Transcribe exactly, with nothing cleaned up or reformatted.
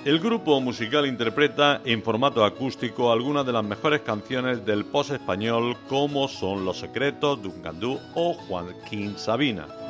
El grupo musical interpreta en formato acústico algunas de las mejores canciones del pop español, como son Los Secretos, Dungandú o Joaquín Sabina.